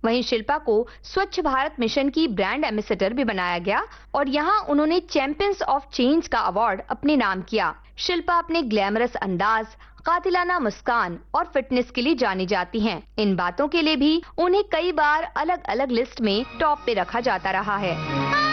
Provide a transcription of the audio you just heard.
वहीं शिल्पा को स्वच्छ भारत मिशन की ब्रांड एम्बेसडर भी बनाया गया और यहाँ उन्होंने चैंपियंस ऑफ चेंज का अवार्ड अपने नाम किया। शिल्पा अपने ग्लैमरस अंदाज, कातिलाना मुस्कान और फिटनेस के लिए जानी जाती हैं। इन बातों के लिए भी उन्हें कई बार अलग-अलग लिस्ट में टॉप पे रखा जाता रहा है।